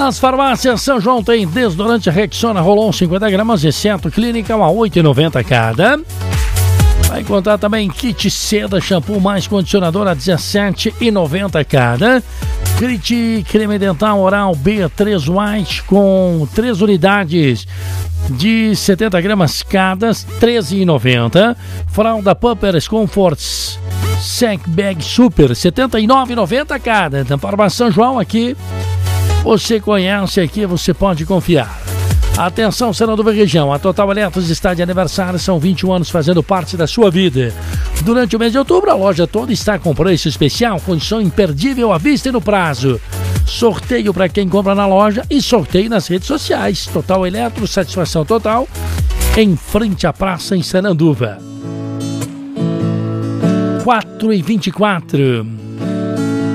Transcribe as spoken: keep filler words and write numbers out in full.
Nas farmácias São João tem desodorante Rexona Rolon cinquenta gramas, exceto clínica, a oito reais e noventa centavos cada. Vai encontrar também kit seda, shampoo mais condicionador a dezessete reais e noventa centavos cada. Crit creme dental oral B três White com três unidades de setenta gramas cada, treze reais e noventa centavos. Fralda Pampers Comforts Sec Bag Super, setenta e nove reais e noventa centavos cada. Então, para São João aqui, você conhece aqui, você pode confiar. Atenção, Senador Região, a Total Eletros está de aniversário, são vinte e um anos fazendo parte da sua vida. Durante o mês de outubro, a loja toda está com preço especial, condição imperdível à vista e no prazo. Sorteio para quem compra na loja e sorteio nas redes sociais. Total Eletros, satisfação total, em frente à praça em Sananduva. quatro e vinte e quatro.